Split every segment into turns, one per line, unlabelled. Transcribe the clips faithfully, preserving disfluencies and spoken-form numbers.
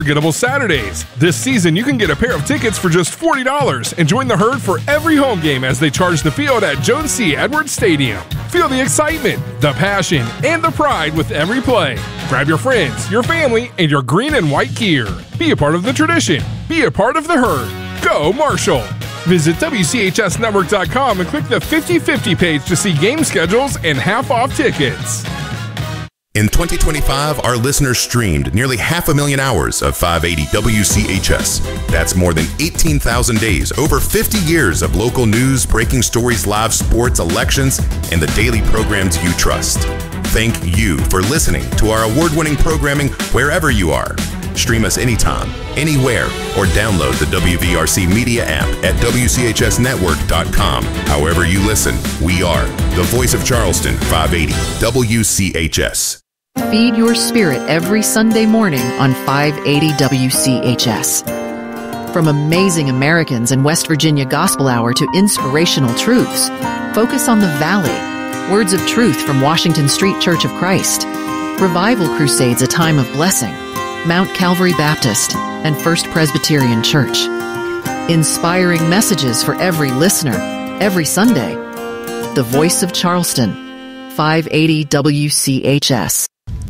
Unforgettable Saturdays. This season, you can get a pair of tickets for just forty dollars and join the herd for every home game as they charge the field at Jones C. Edwards Stadium. Feel the excitement, the passion, and the pride with every play. Grab your friends, your family, and your green and white gear. Be a part of the tradition. Be a part of the herd. Go Marshall! Visit W C H S network dot com and click the fifty fifty page to see game schedules and half-off tickets.
In twenty twenty-five, our listeners streamed nearly half a million hours of five eighty W C H S. That's more than eighteen thousand days, over fifty years of local news, breaking stories, live sports, elections, and the daily programs you trust. Thank you for listening to our award-winning programming wherever you are. Stream us anytime, anywhere, or download the W V R C Media app at W C H S network dot com. However you listen, we are the voice of Charleston, five eighty W C H S.
Feed your spirit every Sunday morning on five eighty W C H S. From amazing Americans and West Virginia Gospel Hour to inspirational truths, focus on the Valley, words of truth from Washington Street Church of Christ, Revival Crusades, a time of blessing, Mount Calvary Baptist, and First Presbyterian Church. Inspiring messages for every listener, every Sunday. The Voice of Charleston, five eighty W C H S.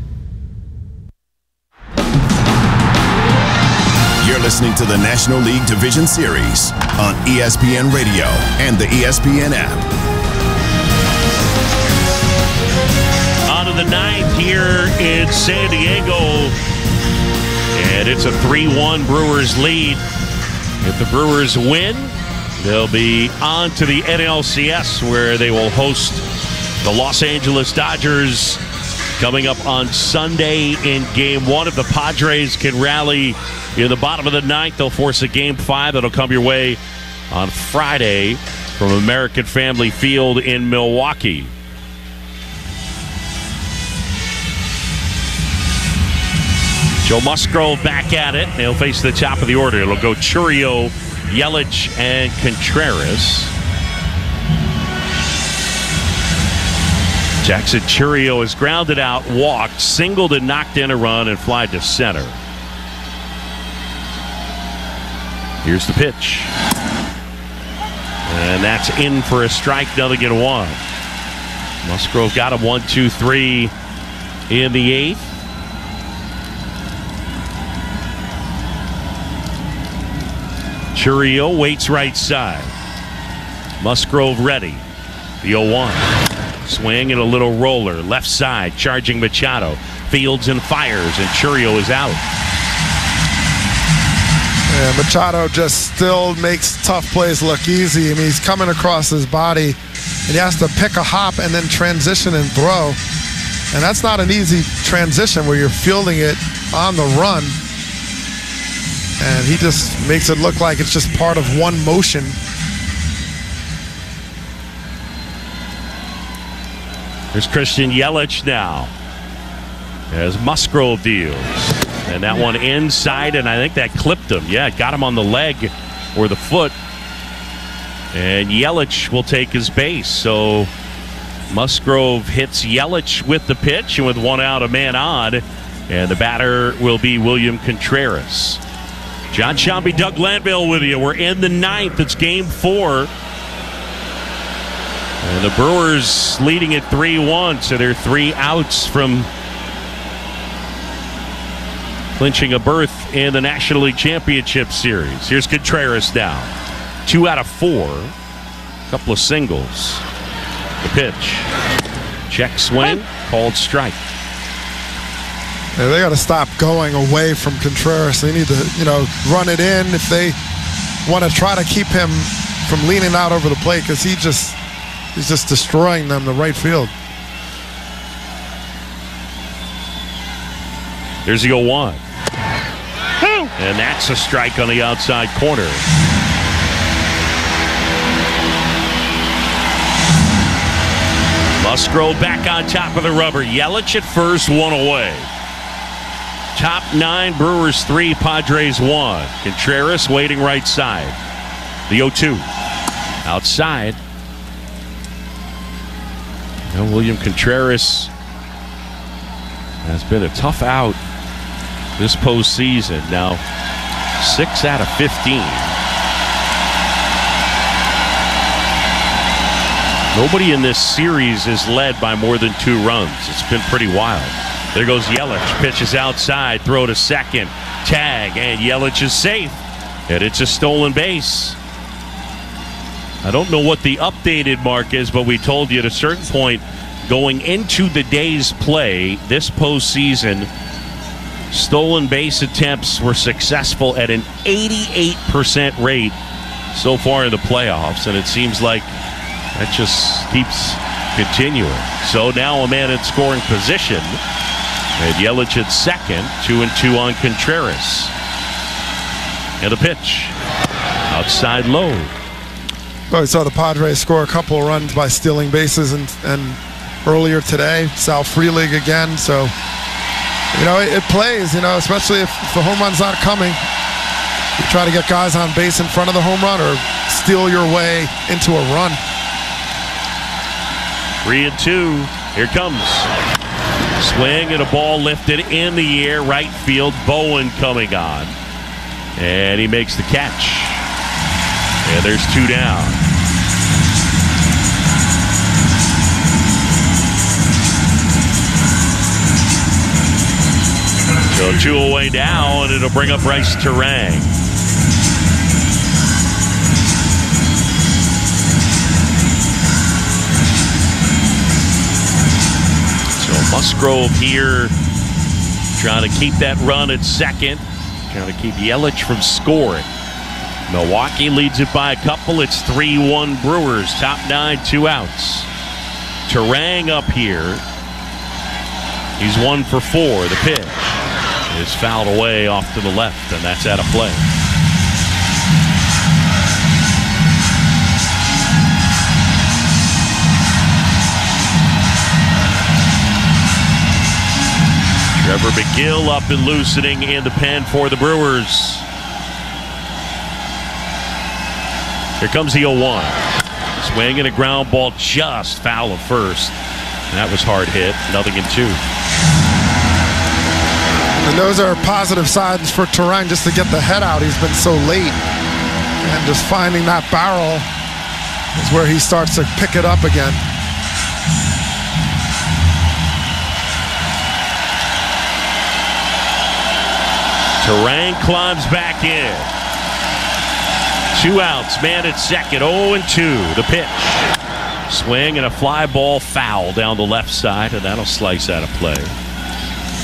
You're listening to the National League Division Series on E S P N Radio and the E S P N app.
On to the ninth here in San Diego. And it's a three one Brewers lead. If the Brewers win, they'll be on to the N L C S, where they will host the Los Angeles Dodgers coming up on Sunday in Game one. If the Padres can rally in the bottom of the ninth, they'll force a Game five that'll come your way on Friday from American Family Field in Milwaukee. Joe Musgrove back at it. They'll face the top of the order. It'll go Chourio, Yelich, and Contreras. Jackson Chourio is grounded out, walked, singled and knocked in a run and fly to center. Here's the pitch. And that's in for a strike, nothing in one. Musgrove got him one, two, three in the eighth. Chourio waits right side. Musgrove ready. The oh one. Swing and a little roller. Left side, charging Machado. Fields and fires, and Chourio is out.
Yeah, Machado just still makes tough plays look easy. I mean, he's coming across his body, and he has to pick a hop and then transition and throw. And that's not an easy transition where you're fielding it on the run. And he just makes it look like it's just part of one motion.
There's Christian Yelich now as Musgrove deals. And that one inside, and I think that clipped him. Yeah, it got him on the leg or the foot. And Yelich will take his base. So Musgrove hits Yelich with the pitch, and with one out, a man on. And the batter will be William Contreras. John Shambi, Doug Landville with you. We're in the ninth. It's game four. And the Brewers leading at three one, so they're three outs from clinching a berth in the National League Championship Series. Here's Contreras now. Two out of four. A couple of singles. The pitch. Check swing. Called strike.
Yeah, they got to stop going away from Contreras. They need to, you know, run it in if they want to try to keep him from leaning out over the plate, because he just he's just destroying them to right field.
There's the oh one. And that's a strike on the outside corner. Musgrove back on top of the rubber. Yelich at first, one away. Top nine, Brewers three, Padres one. Contreras waiting right side. The oh two. Outside. Now William Contreras has been a tough out this postseason. Now, six out of fifteen. Nobody in this series is led by more than two runs. It's been pretty wild. There goes Yelich. Pitches outside. Throw to second. Tag. And Yelich is safe. And it's a stolen base. I don't know what the updated mark is, but we told you at a certain point going into the day's play this postseason, stolen base attempts were successful at an eighty-eight percent rate so far in the playoffs. And it seems like that just keeps continuing. So now a man in scoring position. And Yelich at second. Two and two on Contreras. And a pitch. Outside low.
Well, we saw the Padres score a couple of runs by stealing bases and, and earlier today. Sal Frelick again. So, you know, it, it plays, you know, especially if, if the home run's not coming. You try to get guys on base in front of the home run or steal your way into a run.
Three and two. Here comes. Swing and a ball lifted in the air. Right field. Bowen coming on. And he makes the catch. And there's two down. So two away now, and it'll bring up Bryce Turang. Musgrove here trying to keep that run at second, trying to keep Yelich from scoring. Milwaukee leads it by a couple. It's three one Brewers. Top nine, two outs. Turang up here. He's one for four. The pitch is fouled away off to the left, and that's out of play. Trevor McGill up and loosening in the pen for the Brewers. Here comes the oh one. Swing and a ground ball just foul of first. And that was hard hit. Nothing in two.
And those are positive signs for Turang just to get the head out. He's been so late. And just finding that barrel is where he starts to pick it up again.
Turang climbs back in. Two outs, man at second, oh and two. The pitch. Swing and a fly ball foul down the left side, and that'll slice out of play.